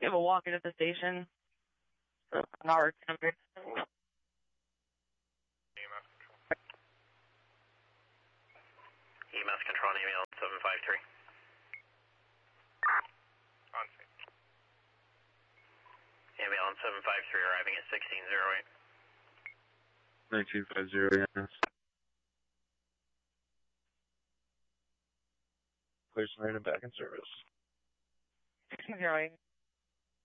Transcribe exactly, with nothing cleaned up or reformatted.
You have a walk-in at the station. So an hour ten minutes. E M S control, email seven five three. On scene. Ambulance seven five three arriving at sixteen oh eight. nineteen fifty, yes. Clear tonight and back in service. sixteen oh eight.